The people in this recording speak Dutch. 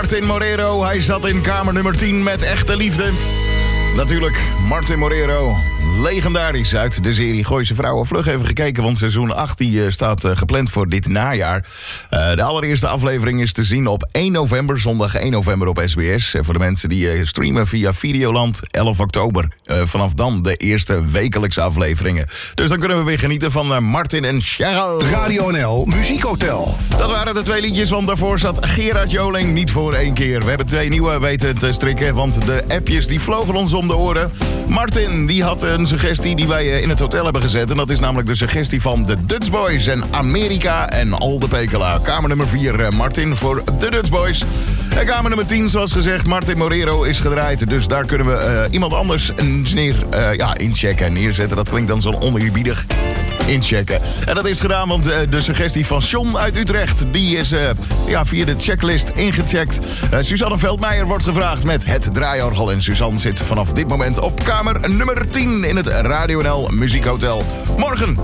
Martin Morero. Hij zat in kamer nummer 10 met Echte Liefde. Natuurlijk, Martin Morero, legendarisch uit de serie Gooise Vrouwen. Vlug even gekeken, want seizoen 8 die staat gepland voor dit najaar. De allereerste aflevering is te zien op 1 november, zondag 1 november op SBS. Voor de mensen die streamen via Videoland, 11 oktober. Vanaf dan de eerste wekelijkse afleveringen. Dus dan kunnen we weer genieten van Martin en Cheryl. Radio NL Muziekhotel. Dat waren de 2 liedjes, want daarvoor zat Gerard Joling niet voor 1 keer. We hebben 2 nieuwe weten te strikken, want de appjes die vlogen ons om de oren. Martin die had een suggestie die wij in het hotel hebben gezet. En dat is namelijk de suggestie van de Dutch Boys en Amerika en Al de Pekela. Kamer nummer 4, Martin voor de Dutch Boys. En kamer nummer 10, zoals gezegd, Martin Morero is gedraaid. Dus daar kunnen we iemand anders inchecken en neerzetten. Dat klinkt dan zo oneerbiedig. Inchecken. En dat is gedaan, want de suggestie van John uit Utrecht, die is via de checklist ingecheckt. Suzanne Veldmeijer wordt gevraagd met het draaiorgel. En Suzanne zit vanaf dit moment op kamer nummer 10 in het Radio NL Muziekhotel. Morgen